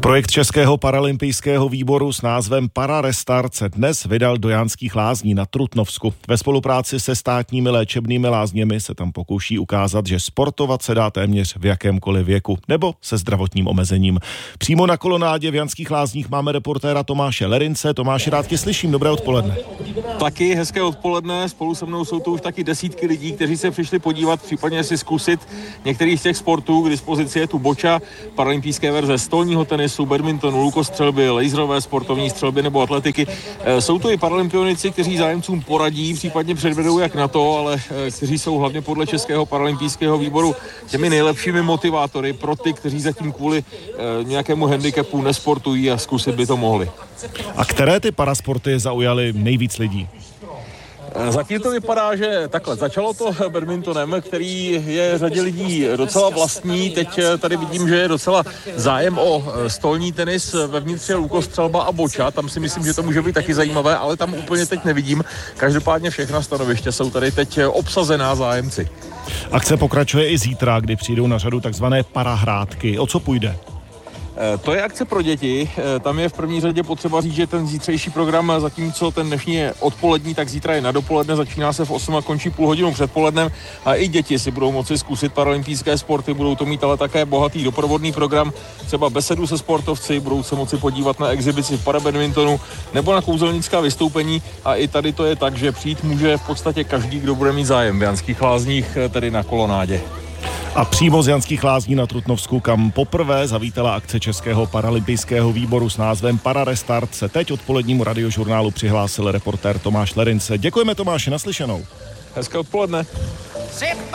Projekt Českého paralympijského výboru s názvem Pararestart se dnes vydal do Jánských Lázní na Trutnovsku. Ve spolupráci se státními léčebnými lázněmi se tam pokouší ukázat, že sportovat se dá téměř v jakémkoliv věku nebo se zdravotním omezením. Přímo na kolonádě v Jánských Lázních máme reportéra Tomáše Lerince. Tomáši, rád tě slyším, dobré odpoledne. Taky hezké odpoledne, spolu se mnou jsou tu už taky desítky lidí, kteří se přišli podívat, případně si zkusit některých z těch sportů. K dispozici je tu boča, paralympijské verze stolního tenisu, badmintonu, lukostřelby, laserové sportovní střelby nebo atletiky. Jsou tu i paralympionici, kteří zájemcům poradí, případně předvedou jak na to, ale kteří jsou hlavně podle Českého paralympijského výboru těmi nejlepšími motivátory pro ty, kteří zatím kvůli nějakému handicapu nesportují a zkusit by to mohli. A které ty parasporty zaujaly nejvíc lidí? Zatím to vypadá, že takhle. Začalo to badmintonem, který je řadě lidí docela vlastní. Teď tady vidím, že je docela zájem o stolní tenis, vevnitř je lukostřelba a boča. Tam si myslím, že to může být taky zajímavé, ale tam úplně teď nevidím. Každopádně všechna stanoviště jsou tady teď obsazená zájemci. Akce pokračuje i zítra, kdy přijdou na řadu takzvané parahrádky. O co půjde? To je akce pro děti, tam je v první řadě potřeba říct, že ten zítřejší program, zatímco ten dnešní je odpolední, tak zítra je na dopoledne, začíná se v 8 a končí půl hodinu před polednem a i děti si budou moci zkusit paralympijské sporty, budou to mít ale také bohatý doprovodný program, třeba besedu se sportovci, budou se moci podívat na exibici v parabadmintonu nebo na kouzelnická vystoupení a i tady to je tak, že přijít může v podstatě každý, kdo bude mít zájem v Jánských Lázních, tedy na kolonádě. A přímo z Jánských Lázní na Trutnovsku, kam poprvé zavítala akce Českého paralympijského výboru s názvem Pararestart, se teď odpolednímu radiožurnálu přihlásil reportér Tomáš Lerince. Děkujeme, Tomáši, naslyšenou. Hezké odpoledne.